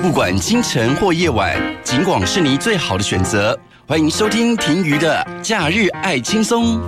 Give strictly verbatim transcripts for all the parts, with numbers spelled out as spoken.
不管清晨或夜晚，警广是你最好的选择。欢迎收听婷瑜的假日爱轻松。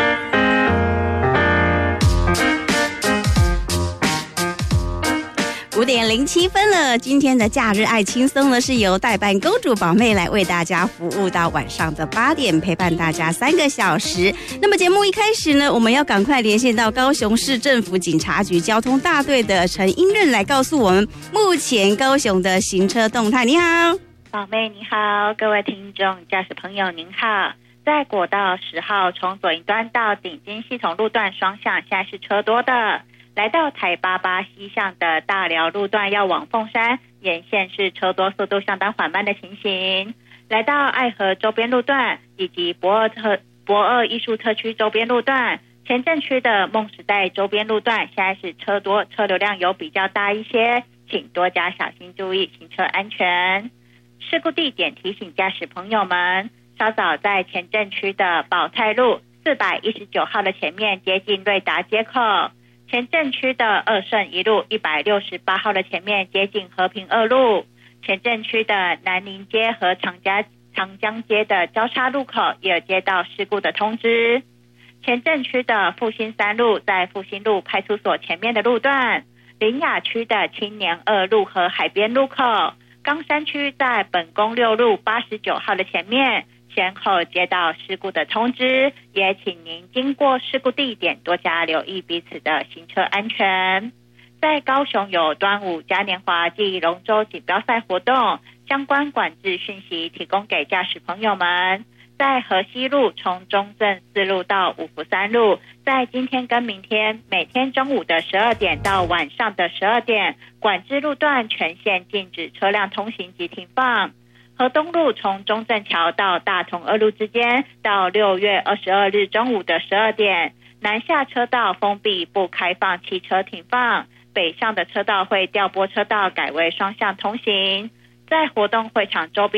五点零七分了，今天的假日爱轻松呢，是由代办公主宝妹来为大家服务到晚上的八点，陪伴大家三个小时。那么节目一开始呢，我们要赶快连线到高雄市政府警察局交通大队的陈英任来告诉我们目前高雄的行车动态。你好， 宝妹你好，各位听众驾驶朋友您好。在国道十号从左营端到顶金系统路段双向现在是车多的，来到台八八西向的大寮路段要往凤山，沿线是车多速度相当缓慢的情形。来到爱河周边路段以及博二特博二艺术特区周边路段，前镇区的梦时代周边路段现在是车多，车流量有比较大一些，请多加小心注意行车安全。事故地点提醒驾驶朋友们，稍早在前镇区的宝泰路四百一十九号的前面接近瑞达街口，前镇区的二顺一路一百六十八号的前面接近和平二路，前镇区的南宁街和长江长江街的交叉路口也有接到事故的通知。前镇区的复兴三路在复兴路派出所前面的路段，林雅区的青年二路和海边路口，冈山区在本宫六路八十九号的前面先后接到事故的通知，也请您经过事故地点多加留意彼此的行车安全。在高雄有端午嘉年华暨龙舟锦标赛活动，相关管制讯息提供给驾驶朋友们。在河西路从中正四路到五福三路，在今天跟明天每天中午的十二点到晚上的十二点，管制路段全线禁止车辆通行及停放。河东路从中正桥到大同二路之间，到六月二十二日中午的十二点，南下车道封闭不开放汽车停放，北上的车道会调拨车道改为双向通行。在活动会场周边